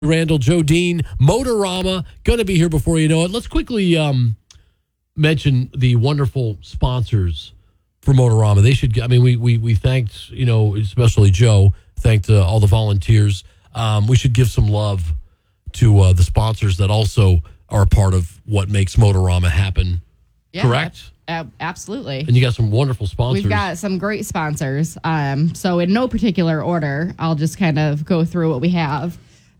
Randall, Joe Dean, Motorama, going to be here before you know it. Let's quickly mention the wonderful sponsors for Motorama. They should. I mean, we thanked, especially Joe, thanked all the volunteers. We should give some love to the sponsors that also are a part of what makes Motorama happen. Yeah, correct? Absolutely. And you got some wonderful sponsors. We've got some great sponsors. So in no particular order, I'll just kind of go through what we have.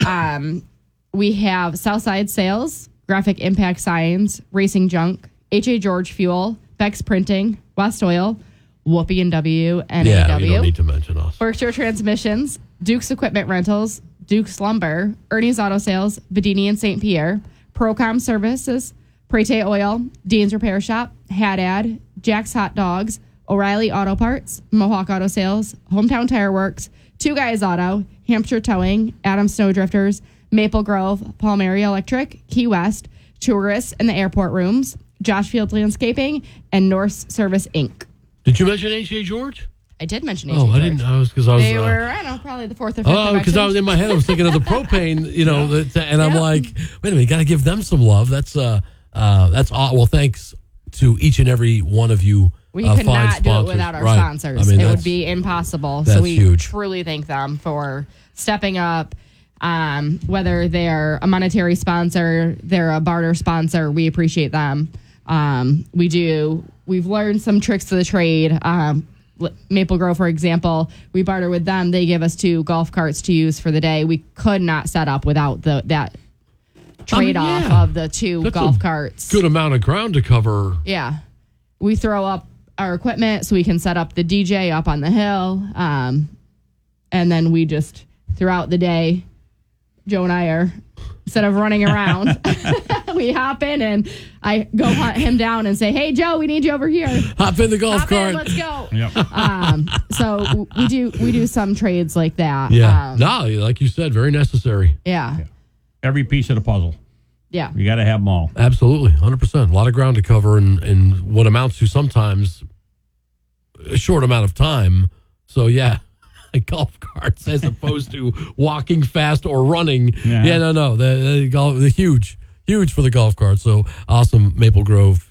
We have Southside Sales, Graphic Impact Signs, Racing Junk, H.A. George Fuel, Bex Printing, West Oil, Whoopi and W, NAW. Yeah, you don't need to mention us. Berkshire Transmissions, Duke's Equipment Rentals, Duke's Lumber, Ernie's Auto Sales, Bedini and St. Pierre, Procom Services, Prete Oil, Dean's Repair Shop, Haddad, Jack's Hot Dogs, O'Reilly Auto Parts, Mohawk Auto Sales, Hometown Tire Works, Two Guys Auto, Hampshire Towing, Adams Snowdrifters, Maple Grove, Palmieri Electric, Key West, Tourists and the Airport Rooms, Josh Fields Landscaping, and Norse Service, Inc. Did you mention H.A. George? I did mention H.A. Oh, George. I didn't. I was because I was. They were, I don't know, probably the fourth or fifth. Oh, because I was in my head. I was thinking of the propane, and I'm like, wait a minute, you got to give them some love. That's well. Thanks to each and every one of you. We could not do it without our sponsors. It would be impossible. So we huge. Truly thank them for stepping up. Whether they're a monetary sponsor, they're a barter sponsor, we appreciate them. We've learned some tricks to the trade. Maple Grove, for example, we barter with them. They give us 2 golf carts to use for the day. We could not set up without that trade-off of the 2 golf carts. Good amount of ground to cover. Yeah. We throw up our equipment so we can set up the DJ up on the hill. And then we just, throughout the day, Joe and I are, instead of running around, we hop in and I go hunt him down and say, "Hey, Joe, we need you over here. Hop in the golf cart. Let's go." Yep. So we do some trades like that. Yeah. Like you said, very necessary. Yeah. Every piece of the puzzle. Yeah. You got to have them all. Absolutely, 100%. A lot of ground to cover in what amounts to sometimes a short amount of time. So yeah. Golf carts as opposed to walking fast or running. Yeah, no. The huge for the golf cart. So awesome, Maple Grove,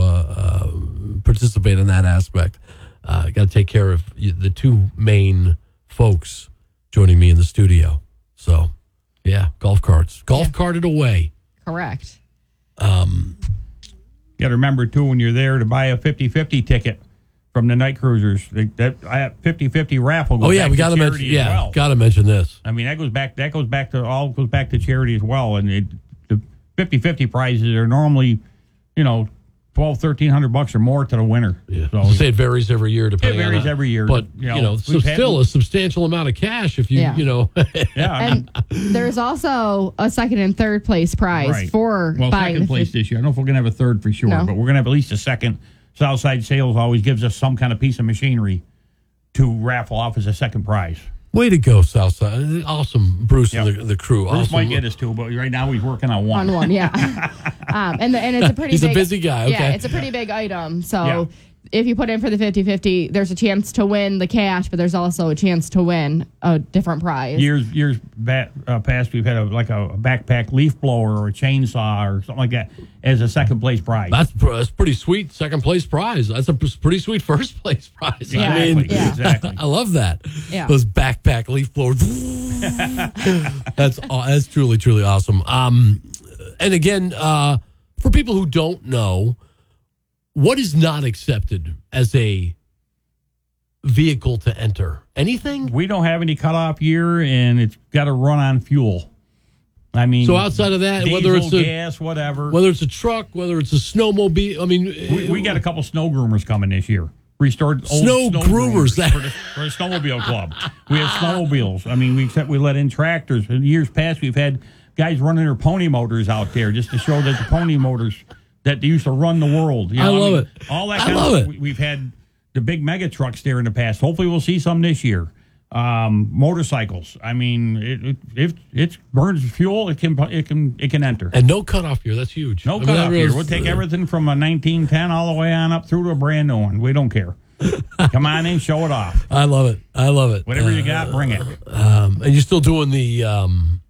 to participate in that aspect. Got to take care of the 2 main folks joining me in the studio. So, yeah, golf carts. Golf carted away. Correct. You got to remember, too, when you're there to buy a 50-50 ticket from the night cruisers, that 50-50 raffle goes back we to got to mention. charity as well. Got to mention this. I mean, that goes back to charity as well. And the 50-50 prizes are normally, $1,200-$1,300 or more to the winner. Yeah. So it varies every year, depending. It varies every year, but still a substantial amount of cash if you And there's also a second and third place prize for buying second place this year. I don't know if we're gonna have a third for sure, but we're gonna have at least a second. Southside Sales always gives us some kind of piece of machinery to raffle off as a second prize. Way to go, Southside. Awesome, Bruce and the crew. Bruce awesome. might get us 2, but right now he's working on one. On one, yeah. And it's a pretty He's big... a busy guy, okay. Yeah, it's a pretty big item. So if you put in for the 50-50, there's a chance to win the cash, but there's also a chance to win a different prize. Years past, we've had a backpack leaf blower or a chainsaw or something like that as a second place prize. That's pretty sweet. Second place prize. That's a pretty sweet first place prize. Exactly. Exactly. I love that. Yeah. Those backpack leaf blowers. That's truly awesome. And again, for people who don't know, what is not accepted as a vehicle to enter? Anything? We don't have any cutoff year, and it's got to run on fuel. I mean, so outside of that, diesel, whether it's gas, whatever, whether it's a truck, whether it's a snowmobile, I mean, we got a couple snow groomers coming this year. Restored old snow groomers for the snowmobile club. We have snowmobiles. I mean, we let in tractors. In years past, we've had guys running their pony motors out there just to show that the pony motors that they used to run the world. I love it. All that. I love it. We've had the big mega trucks there in the past. Hopefully, we'll see some this year. Motorcycles. I mean, if it burns fuel, it can enter. And no cutoff year. That's huge. No cutoff year. We'll take everything from a 1910 all the way on up through to a brand new one. We don't care. Come on in, show it off. I love it. Whatever you got, bring it. And you're still doing the